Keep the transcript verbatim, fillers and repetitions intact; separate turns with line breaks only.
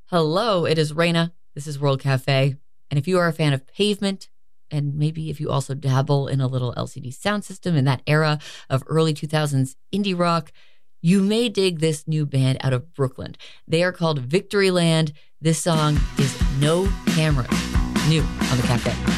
Hello, it is Raina. This is World Cafe. And if you are a fan of Pavement, and maybe if you also dabble in a little L C D sound system in that era of early two thousands indie rock, you may dig this new band out of Brooklyn. They are called Victoryland. This song is No Cameras, new on the Cafe.